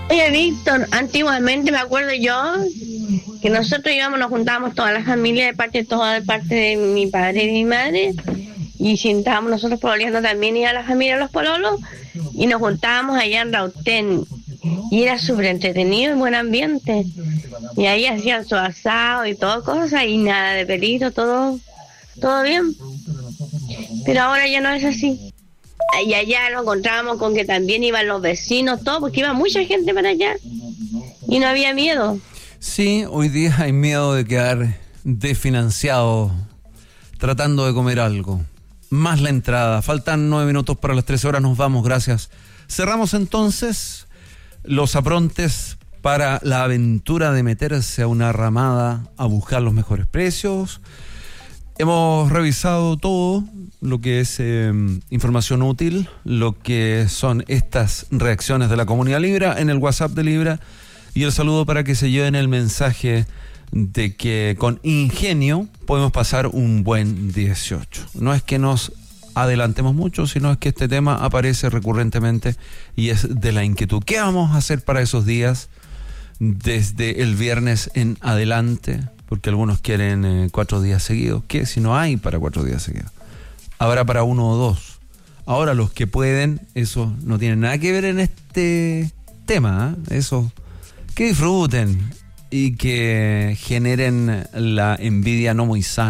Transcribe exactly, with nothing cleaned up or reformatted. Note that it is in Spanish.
Oye, Víctor, antiguamente me acuerdo yo que nosotros íbamos, nos juntábamos toda la familia de parte, toda de parte de mi padre y de mi madre, y si estábamos nosotros pololeando también iba la familia de los pololos, y nos juntábamos allá en Rautén, y era súper entretenido y buen ambiente, y ahí hacían su asado y todo cosas, y nada de peligro, todo, todo bien, pero ahora ya no es así. Y allá nos encontrábamos con que también iban los vecinos, todo, porque iba mucha gente para allá, y no había miedo. Sí, hoy día hay miedo de quedar desfinanciado tratando de comer algo. Más la entrada. Faltan nueve minutos para las trece horas. Nos vamos, gracias. Cerramos entonces los aprontes para la aventura de meterse a una ramada a buscar los mejores precios. Hemos revisado todo lo que es eh, información útil, lo que son estas reacciones de la comunidad Libra en el WhatsApp de Libra. Y el saludo para que se lleven el mensaje de que con ingenio podemos pasar un buen dieciocho. No es que nos adelantemos mucho, sino es que este tema aparece recurrentemente y es de la inquietud. ¿Qué vamos a hacer para esos días desde el viernes en adelante? Porque algunos quieren eh, cuatro días seguidos. ¿Qué si no hay para cuatro días seguidos? Habrá para uno o dos. Ahora los que pueden, eso no tiene nada que ver en este tema, ¿eh? Eso... Que disfruten y que generen la envidia no muy sana.